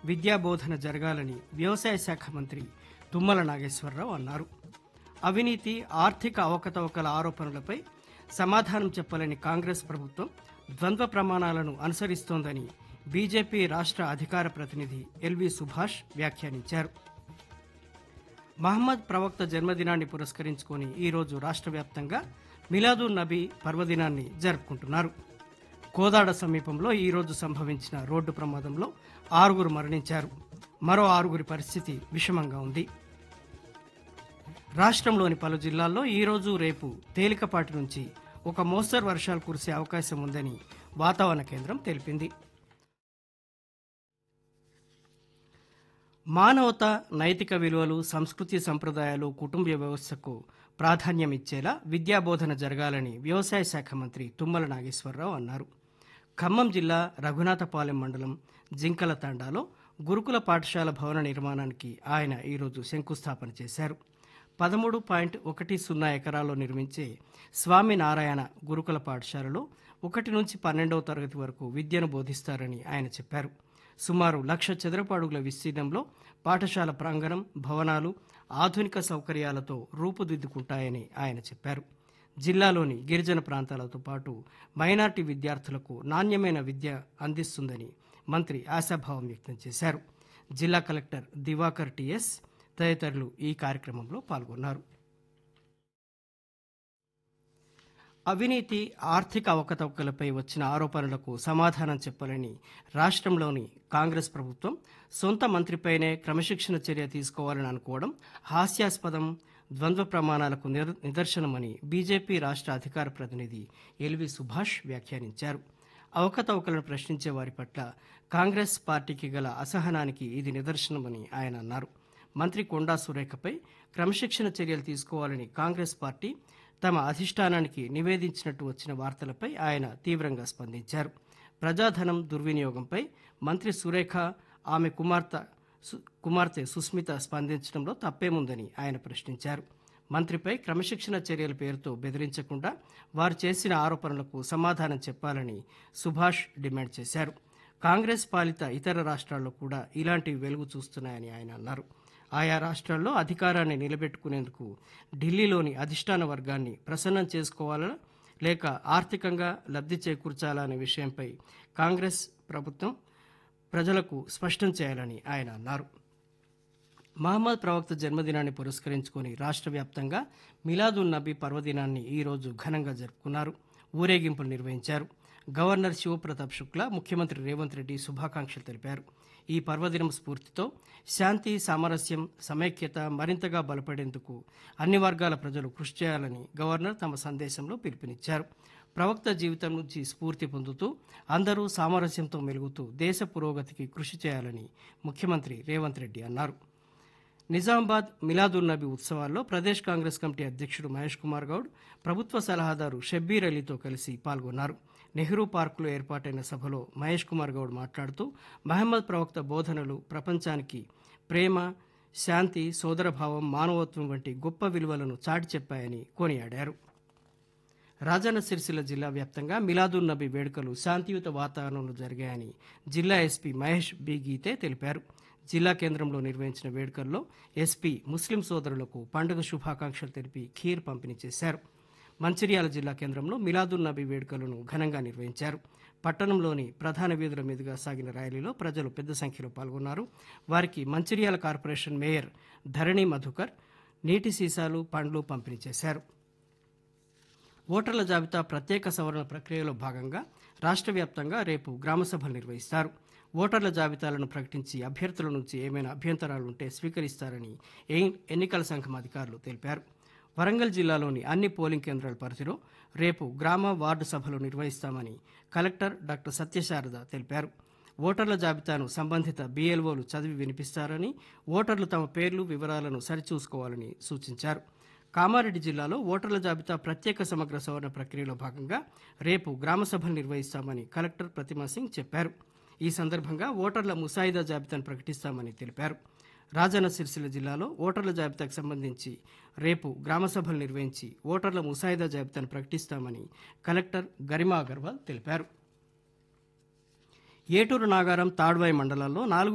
విద్యాబోధన జరగాలని వ్యవసాయ శాఖ మంత్రి తుమ్మల నాగేశ్వరరావు అన్నారు. అవినీతి, ఆర్థిక అవకతవకల ఆరోపణలపై సమాధానం చెప్పలేని కాంగ్రెస్ ప్రభుత్వం ద్వంద్వ ప్రమాణాలను అనుసరిస్తోందని బీజేపీ రాష్ట్ర అధికార ప్రతినిధి ఎల్వి సుభాష్ వ్యాఖ్యానించారు. మహమ్మద్ ప్రవక్త జన్మదినాన్ని పురస్కరించుకొని ఈరోజు రాష్ట్ర వ్యాప్తంగా మిలాదున్ నబీ పర్వదినాన్ని జరుపుకుంటున్నారు. కోదాడ సమీపంలో ఈరోజు సంభవించిన రోడ్డు ప్రమాదంలో 6 మరణించారు. మరో 6 పరిస్థితి విషమంగా ఉంది. రాష్ట్రంలోని పలు జిల్లాల్లో ఈరోజు రేపు తేలికపాటి నుంచి ఒక మోస్తరు వర్షాలు కురిసే అవకాశం ఉందని వాతావరణ కేంద్రం తెలిపింది. మానవత, నైతిక విలువలు, సంస్కృతి సంప్రదాయాలు, కుటుంబ వ్యవస్థకు ప్రాధాన్యం ఇచ్చేలా విద్యాబోధన జరగాలని వ్యవసాయ శాఖ మంత్రి తుమ్మల నాగేశ్వరరావు అన్నారు. ఖమ్మం జిల్లా రఘునాథపాలెం మండలం జింకల తాండాలో గురుకుల పాఠశాల భవన నిర్మాణానికి ఆయన ఈరోజు శంకుస్థాపన చేశారు. 13.10 ఎకరాల్లో నిర్మించే స్వామినారాయణ గురుకుల పాఠశాలలో 1 నుంచి 12వ తరగతి వరకు విద్యను బోధిస్తారని ఆయన చెప్పారు. సుమారు 1,00,000 చదరపు అడుగుల విస్తీర్ణంలో పాఠశాల ప్రాంగణం, భవనాలు ఆధునిక సౌకర్యాలతో రూపుదిద్దుకుంటాయని ఆయన చెప్పారు. జిల్లాలోని గిరిజన ప్రాంతాలతో పాటు మైనార్టీ విద్యార్థులకు నాణ్యమైన విద్య అందిస్తుందని మంత్రి ఆశాభావం వ్యక్తం చేశారు. జిల్లా కలెక్టర్ దివాకర్ టిఎస్ తదితరులు ఈ కార్యక్రమంలో పాల్గొన్నారు. అవినీతి, ఆర్థిక అవకతవకలపై వచ్చిన ఆరోపణలకు సమాధానం చెప్పాలని రాష్ట్రంలోని కాంగ్రెస్ ప్రభుత్వం సొంత మంత్రిపైనే క్రమశిక్షణ చర్య తీసుకోవాలని అనుకోవడం హాస్యాస్పదం, ద్వంద్వ ప్రమాణాలకు నిదర్శనమని బీజేపీ రాష్ట్ర అధికార ప్రతినిధి ఎల్వి సుభాష్ వ్యాఖ్యానించారు. అవకతవకలను ప్రశ్నించే వారి పట్ల కాంగ్రెస్ పార్టీకి గల అసహనానికి ఇది నిదర్శనమని ఆయన అన్నారు. మంత్రి కొండా సురేఖపై క్రమశిక్షణ చర్యలు తీసుకోవాలని కాంగ్రెస్ పార్టీ తమ అధిష్టానానికి నివేదించినట్టు వచ్చిన వార్తలపై ఆయన తీవ్రంగా స్పందించారు. ప్రజాధనం దుర్వినియోగంపై మంత్రి సురేఖ, ఆమె కుమార్తె సుస్మిత స్పందించడంలో తప్పేముందని ఆయన ప్రశ్నించారు. మంత్రిపై క్రమశిక్షణ చర్యల పేరుతో బెదిరించకుండా వారు చేసిన ఆరోపణలకు సమాధానం చెప్పాలని సుభాష్ డిమాండ్ చేశారు. కాంగ్రెస్ పాలిత ఇతర రాష్ట్రాల్లో కూడా ఇలాంటివి వెలుగు చూస్తున్నాయని ఆయన అన్నారు. ఆయా రాష్ట్రాల్లో అధికారాన్ని నిలబెట్టుకునేందుకు ఢిల్లీలోని అధిష్టాన వర్గాన్ని ప్రసన్నం చేసుకోవాలా లేక ఆర్థికంగా లబ్ధి చేకూర్చాలా అనే విషయంపై కాంగ్రెస్ ప్రభుత్వం ప్రజలకు స్పష్టం చేయాలని ఆయన అన్నారు. మహమ్మద్ ప్రవక్త జన్మదినాన్ని పురస్కరించుకొని రాష్ట్ర వ్యాప్తంగా మిలాదున్ నబీ పర్వదినాన్ని ఈరోజు ఘనంగా జరుపుకున్నారు. ఊరేగింపులు నిర్వహించారు. గవర్నర్ శివప్రతాప్ శుక్లా, ముఖ్యమంత్రి రేవంత్ రెడ్డి శుభాకాంక్షలు తెలిపారు. ఈ పర్వదినం స్ఫూర్తితో శాంతి, సామరస్యం, సమైక్యత మరింతగా బలపడేందుకు అన్ని వర్గాల ప్రజలు కృషి చేయాలని గవర్నర్ తమ సందేశంలో పిలుపునిచ్చారు. ప్రవక్త జీవితం నుంచి స్ఫూర్తి పొందుతూ అందరూ సామరస్యంతో మెలుగుతూ దేశ పురోగతికి కృషి చేయాలని ముఖ్యమంత్రి రేవంత్ రెడ్డి అన్నారు. నిజామాబాద్ మిలాదున్ నబీ ఉత్సవాల్లో ప్రదేశ్ కాంగ్రెస్ కమిటీ అధ్యక్షుడు మహేష్ కుమార్ గౌడ్, ప్రభుత్వ సలహాదారు షబ్బీర్ అలీతో కలిసి పాల్గొన్నారు. నెహ్రూ పార్కులో ఏర్పాటైన సభలో మహేష్ కుమార్ గౌడ్ మాట్లాడుతూ మహమ్మద్ ప్రవక్త బోధనలు ప్రపంచానికి ప్రేమ, శాంతి, సోదరభావం, మానవత్వం వంటి గొప్ప విలువలను చాటి చెప్పాయని కొనియాడారు. రాజన్న సిరిసిల్ల జిల్లా వ్యాప్తంగా మిలాదున్ నబీ వేడుకలు శాంతియుత వాతావరణంలో జరిగాయని జిల్లా ఎస్పీ మహేష్ బి గీతే తెలిపారు. జిల్లా కేంద్రంలో నిర్వహించిన వేడుకల్లో ఎస్పీ ముస్లిం సోదరులకు పండుగ శుభాకాంక్షలు తెలిపి ఖీర్ పంపిణీ చేశారు. మంచిర్యాల జిల్లా కేంద్రంలో మిలాదున్ నబీ వేడుకలను ఘనంగా నిర్వహించారు. పట్టణంలోని ప్రధాన వీధుల మీదుగా సాగిన ర్యాలీలో ప్రజలు పెద్ద సంఖ్యలో పాల్గొన్నారు. వారికి మంచిర్యాల కార్పొరేషన్ మేయర్ ధరణి మధుకర్ నీటి సీసాలు, పండ్లు పంపిణీ చేశారు. ఓటర్ల జాబితా ప్రత్యేక సవరణ ప్రక్రియలో భాగంగా రాష్ట్ర వ్యాప్తంగా రేపు గ్రామసభలు నిర్వహిస్తారు. ఓటర్ల జాబితాలను ప్రకటించి అభ్యర్థుల నుంచి ఏమైనా అభ్యంతరాలుంటే స్వీకరిస్తారని ఎన్నికల సంఘం అధికారులు తెలిపారు. వరంగల్ జిల్లాలోని అన్ని పోలింగ్ కేంద్రాల పరిధిలో రేపు గ్రామ, వార్డు సభలు నిర్వహిస్తామని కలెక్టర్ డాక్టర్ సత్యశారద తెలిపారు. ఓటర్ల జాబితాను సంబంధిత బీఎల్ఓలు చదివి వినిపిస్తారని, ఓటర్లు తమ పేర్లు, వివరాలను సరిచూసుకోవాలని సూచించారు. కామారెడ్డి జిల్లాలో ఓటర్ల జాబితా ప్రత్యేక సమగ్ర సవరణ ప్రక్రియలో భాగంగా రేపు గ్రామ సభలు నిర్వహిస్తామని కలెక్టర్ ప్రతిమా సింగ్ చెప్పారు. ఈ సందర్భంగా ఓటర్ల ముసాయిదా జాబితాను ప్రకటిస్తామని తెలిపారు. రాజన్న సిరిసిల్ల జిల్లాలో ఓటర్ల జాబితాకు సంబంధించి రేపు గ్రామ సభలు నిర్వహించి ఓటర్ల ముసాయిదా జాబితాను ప్రకటిస్తామని కలెక్టర్ గరిమా అగర్వాల్ తెలిపారు. ఏటూరు నాగారం, తాడ్వాయి మండలాల్లో 4